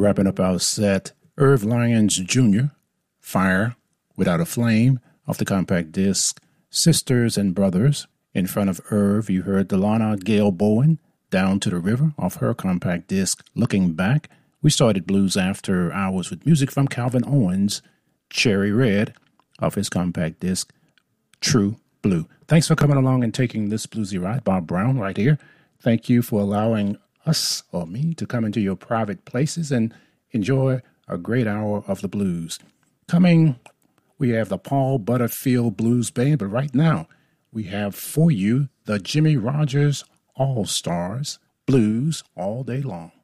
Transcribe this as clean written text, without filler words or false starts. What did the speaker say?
wrapping up our set, Irv Lyons Jr., Fire Without a Flame, off the compact disc, Sisters and Brothers. In front of Irv, you heard Delana Gail Bowen, Down to the River, off her compact disc, Looking Back. We started Blues After Hours with music from Calvin Owens, Cherry Red, off his compact disc, True Blue. Thanks for coming along and taking this bluesy ride. Bob Brown right here. Thank you for allowing us, or me, to come into your private places and enjoy a great hour of the blues. Coming, we have the Paul Butterfield Blues Band, but right now we have for you the Jimmy Rogers All-Stars Blues All Day Long.